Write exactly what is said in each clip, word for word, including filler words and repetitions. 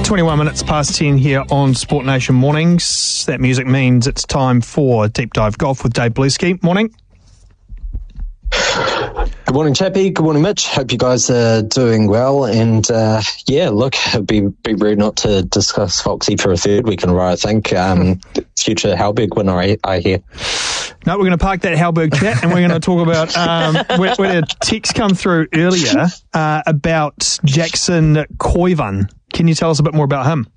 twenty-one minutes past ten here on Sport Nation Mornings. That music means it's time for Deep Dive Golf with Dave Bluesky. Morning. Good morning, Chappie. Good morning, Mitch. Hope you guys are doing well. And, uh, yeah, look, it'd be, be rude not to discuss Foxy for a third week in a row, I think. Um, future Halberg winner, I, I hear. No, we're going to park that Halberg chat and we're going to talk about, um, we, we had a text come through earlier uh, about Jackson Koivu. Can you tell us a bit more about him?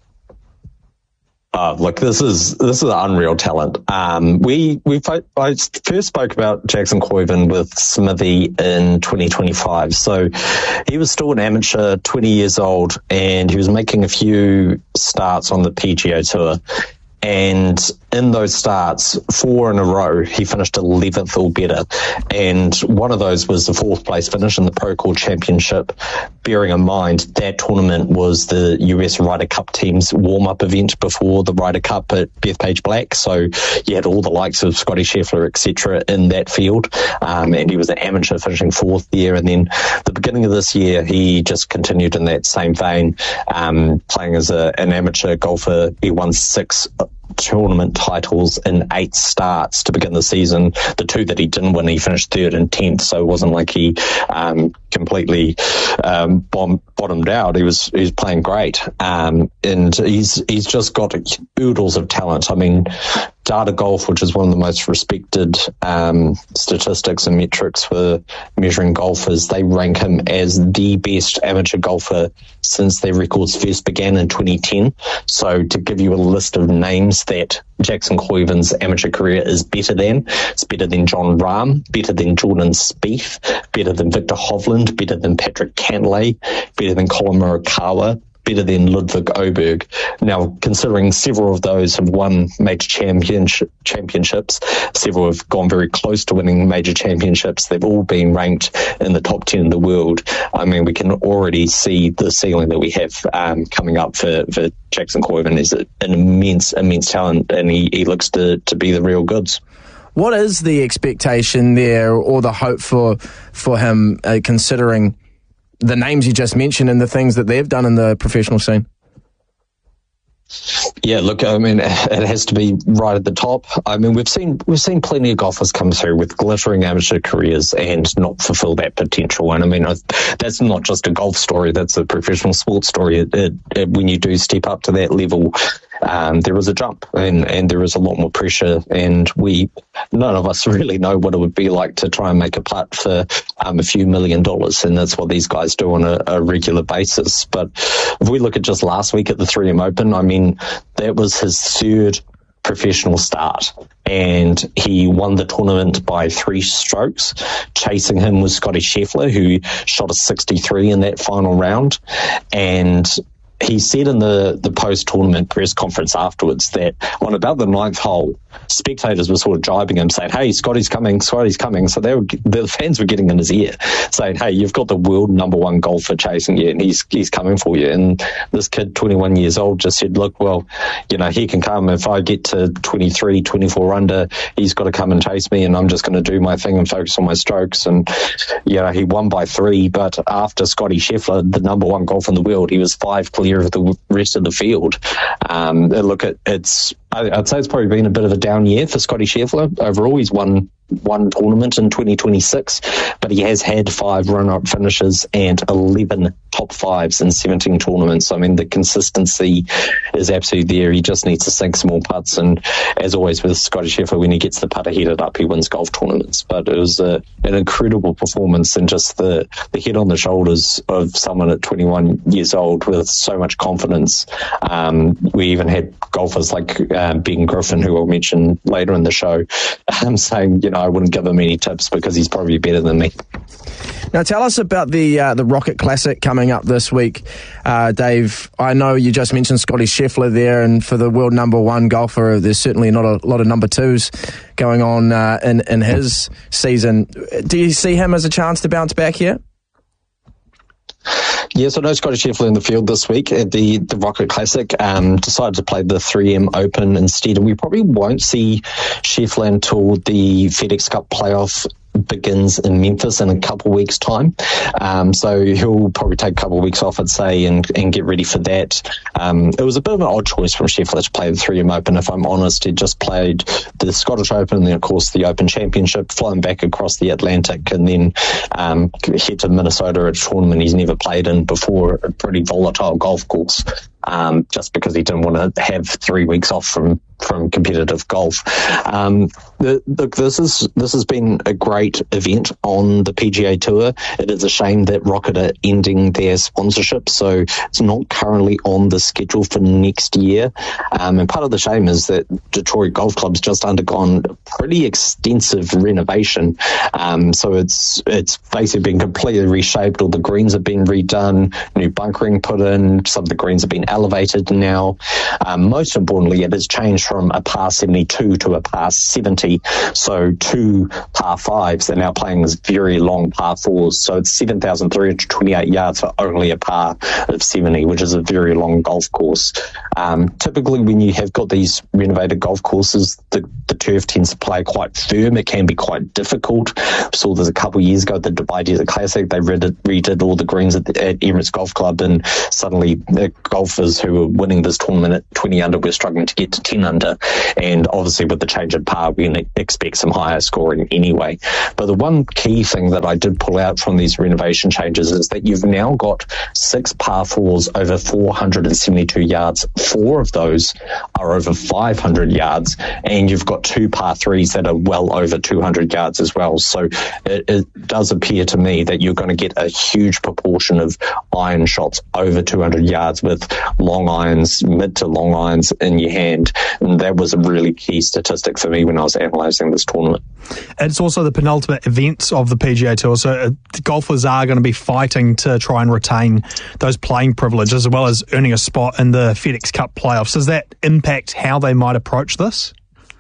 Uh, look, this is this is unreal talent. Um, we we I first spoke about Jackson Koivu with Smithy in twenty twenty-five. So he was still an amateur, twenty years old, and he was making a few starts on the P G A Tour. And in those starts, four in a row, he finished eleventh or better. And one of those was the fourth place finish in the Procore Championship. Bearing in mind, that tournament was the U S Ryder Cup team's warm-up event before the Ryder Cup at Bethpage Black. So you had all the likes of Scotty Scheffler, et cetera, in that field. Um, and he was an amateur finishing fourth there. And then the beginning of this year, he just continued in that same vein, um, playing as a, an amateur golfer. He won six tournament titles in eight starts to begin the season. The two that he didn't win, he finished third and tenth, so it wasn't like he um, completely um, bomb, bottomed out. He was he was playing great, um, and he's he's just got oodles of talent. I mean, Data Golf, which is one of the most respected um, statistics and metrics for measuring golfers, they rank him as the best amateur golfer since their records first began in twenty ten. So to give you a list of names that Jackson Koivu's amateur career is better than, it's better than John Rahm, better than Jordan Spieth, better than Victor Hovland, better than Patrick Cantlay, better than Colin Morikawa, better than Ludwig Oberg. Now, considering several of those have won major championship, championships, several have gone very close to winning major championships, they've all been ranked in the top ten in the world. I mean, we can already see the ceiling that we have um, coming up for, for Jackson Koivu. He's an immense, immense talent, and he, he looks to, to be the real goods. What is the expectation there, or the hope for, for him, uh, considering the names you just mentioned and the things that they've done in the professional scene? Yeah, look, I mean, it has to be right at the top. I mean, we've seen we've seen plenty of golfers come through with glittering amateur careers and not fulfill that potential. And I mean, that's not just a golf story; that's a professional sports story. It, it, it, when you do step up to that level, um, there is a jump, and, and there is a lot more pressure. And we, none of us really know what it would be like to try and make a putt for um, a few million dollars, and that's what these guys do on a, a regular basis. But if we look at just last week at the three M Open, I mean, that was his third professional start, and he won the tournament by three strokes. Chasing him was Scotty Scheffler, who shot a sixty-three in that final round. And he said in the, the post-tournament press conference afterwards that on about the ninth hole, spectators were sort of jibing him, saying, hey, Scotty's coming, Scotty's coming. So they were, the fans were getting in his ear, saying, hey, you've got the world number one golfer chasing you, and he's he's coming for you. And this kid, twenty-one years old, just said, look, well, you know, he can come. If I get to twenty-three, twenty-four under, he's got to come and chase me, and I'm just going to do my thing and focus on my strokes. And, you know, he won by three, but after Scotty Scheffler, the number one golfer in the world, he was five clear of the rest of the field. Um, look, at it's I'd say it's probably been a bit of a down year for Scotty Scheffler. Overall, he's won one tournament in twenty twenty-six, but he has had five run-up finishes and eleven top fives in seventeen tournaments. I mean, the consistency is absolutely there. He just needs to sink some more putts, and as always with Scotty Scheffler, when he gets the putter headed up, he wins golf tournaments. But it was a, an incredible performance, and just the, the head on the shoulders of someone at twenty-one years old with so much confidence. Um, we even had golfers like uh, Ben Griffin, who I'll mention later in the show, um, saying, you know, I wouldn't give him any tips because he's probably better than me. Now, tell us about the uh, the Rocket Classic coming up this week, uh, Dave. I know you just mentioned Scotty Scheffler there, and for the world number one golfer, there's certainly not a lot of number twos going on uh, in, in his season. Do you see him as a chance to bounce back here? Yes, I know Scotty Scheffler in the field this week at the, the Rocket Classic. Um, decided to play the three M Open instead. We probably won't see Scheffler until the FedEx Cup playoff begins in Memphis in a couple of weeks' time. Um, so he'll probably take a couple of weeks off, I'd say, and, and get ready for that. Um, it was a bit of an odd choice from Scheffler to play the three M Open, if I'm honest. He just played the Scottish Open and then, of course, the Open Championship, flown back across the Atlantic and then um, head to Minnesota at a tournament he's never played in before, a pretty volatile golf course. Um, just because he didn't want to have three weeks off from, from competitive golf. Um, the, look, this is this has been a great event on the P G A Tour. It is a shame that Rocket are ending their sponsorship, so it's not currently on the schedule for next year. Um, and part of the shame is that Detroit Golf Club's just undergone a pretty extensive renovation. Um, so it's it's basically been completely reshaped. All the greens have been redone, new bunkering put in, some of the greens have been elevated now. Um, most importantly, it has changed from a par seventy-two to a par seventy. So two par fives, they're now playing as very long par fours. So it's seven thousand three hundred twenty-eight yards for only a par of seventy, which is a very long golf course. Um, typically, when you have got these renovated golf courses, the, the turf tends to play quite firm. It can be quite difficult. So there's a couple of years ago, the Dubai Desert Classic, they redid, redid all the greens at, the, at Emirates Golf Club, and suddenly the golfers who were winning this tournament at twenty under were struggling to get to ten under. And obviously with the change in par, we can expect some higher scoring anyway. But the one key thing that I did pull out from these renovation changes is that you've now got six par fours over four hundred seventy-two yards. Four of those are over five hundred yards, and you've got two par threes that are well over two hundred yards as well. So it, it does appear to me that you're going to get a huge proportion of iron shots over two hundred yards with long irons, mid to long irons in your hand. And that was a really key statistic for me when I was analysing this tournament. It's also the penultimate event of the P G A Tour, so uh, golfers are going to be fighting to try and retain those playing privileges as well as earning a spot in the FedEx Cup playoffs. Does that impact how they might approach this?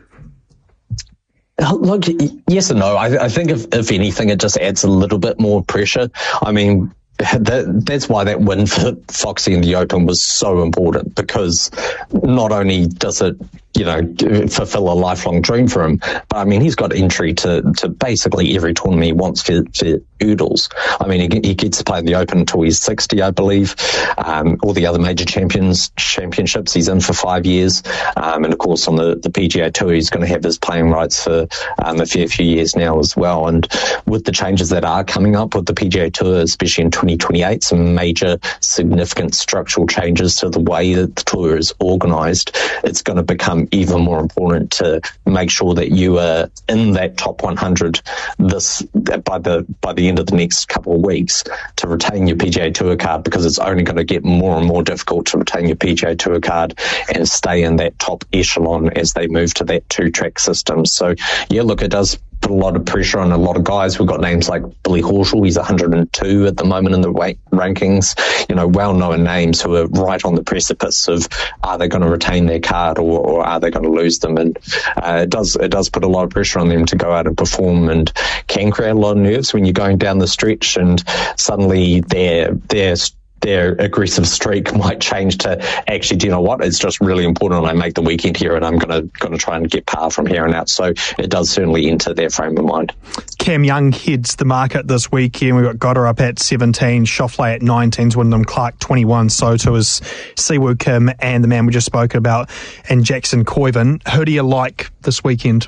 Look, yes and no. I, I think if, if anything, it just adds a little bit more pressure. I mean, That, that's why that win for Foxy in the Open was so important, because not only does it, you know, fulfill a lifelong dream for him, but I mean, he's got entry to, to basically every tournament he wants for, for Oodles. I mean, he, he gets to play in the Open until he's sixty, I believe. Um, all the other major champions championships he's in for five years. Um, and of course, on the, the P G A Tour, he's going to have his playing rights for um, a fair few years now as well. And with the changes that are coming up with the P G A Tour, especially in twenty twenty-eight, some major significant structural changes to the way that the tour is organised, it's going to become even more important to make sure that you are in that top one hundred this by the by the end of the next couple of weeks to retain your P G A Tour card, because it's only going to get more and more difficult to retain your P G A Tour card and stay in that top echelon as they move to that two-track system. So, yeah, look, it does put a lot of pressure on a lot of guys. We've got names like Billy Horschel. He's one hundred two at the moment in the rankings. You know, well-known names who are right on the precipice of are they going to retain their card or, or are they going to lose them? And uh, it does it does put a lot of pressure on them to go out and perform, and can create a lot of nerves when you're going down the stretch and suddenly they're they're their aggressive streak might change to actually, do you know what? It's just really important I make the weekend here, and I'm going to going to try and get par from here on out. So it does certainly enter their frame of mind. Cam Young heads the market this weekend. We've got Goddard up at seventeen, Schauffele at nineteen, Wyndham Clark twenty-one. So to is Siwoo Kim and the man we just spoke about, and Jackson Koivan. Who do you like this weekend?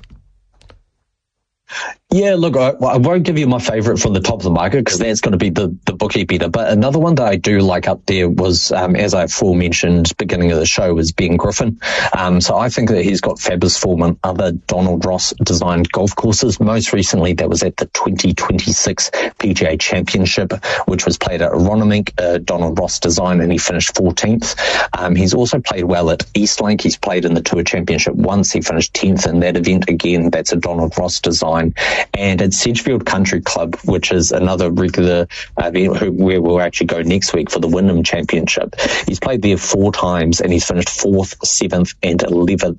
Yeah, look, I, I won't give you my favourite from the top of the market because that's going to be the, the bookie beater. But another one that I do like up there was, um, as I aforementioned, beginning of the show, was Ben Griffin. Um, so I think that he's got fabulous form on other Donald Ross designed golf courses. Most recently, that was at the twenty twenty-six P G A Championship, which was played at Aronimink, uh, Donald Ross design, and he finished fourteenth. Um, he's also played well at Eastlake. He's played in the Tour Championship once. He finished tenth in that event. Again, that's a Donald Ross design. And at Sedgefield Country Club, which is another regular uh, event where we'll actually go next week for the Wyndham Championship, he's played there four times and he's finished fourth, seventh and eleventh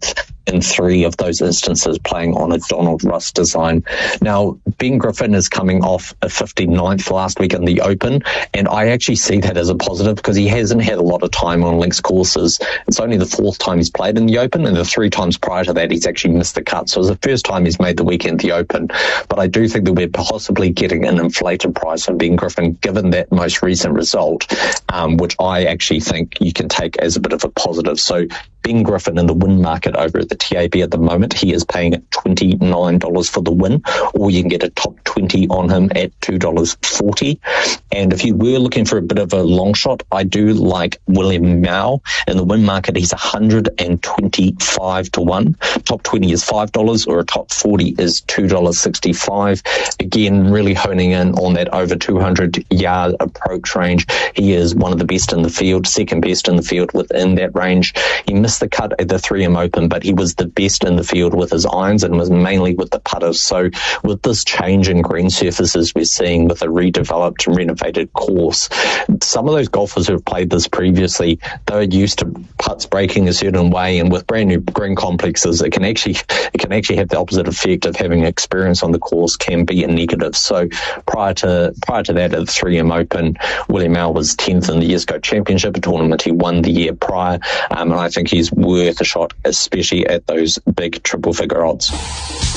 in three of those instances playing on a Donald Russ design. Now, Ben Griffin is coming off a fifty-ninth last week in the Open, and I actually see that as a positive because he hasn't had a lot of time on links courses. It's only the fourth time he's played in the Open, and the three times prior to that he's actually missed the cut. So it's the first time he's made the weekend the Open. But I do think that we're possibly getting an inflated price on Ben Griffin given that most recent result, um, which I actually think you can take as a bit of a positive. So Ben Griffin in the win market over at the T A B at the moment, he is paying twenty-nine dollars for the win, or you can get a top twenty on him at two dollars forty. And if you were looking for a bit of a long shot, I do like William Mao. In the win market, he's one hundred twenty-five to one. Top twenty is five dollars, or a top forty is two dollars sixty-five. Again, really honing in on that over two hundred yard approach range. He is one of the best in the field, second best in the field within that range. He missed the cut at the three M Open, but he was the best in the field with his irons and was mainly with the putters. So with this change in green surfaces we're seeing with a redeveloped and renovated course, some of those golfers who have played this previously, they were used to putts breaking a certain way, and with brand new green complexes, it can actually it can actually have the opposite effect of having experience on the course can be a negative. So prior to prior to that at the three M Open, William Mao was tenth in the Y S C O Championship, a tournament he won the year prior, um, and I think he's worth a shot, especially at those big triple figure odds.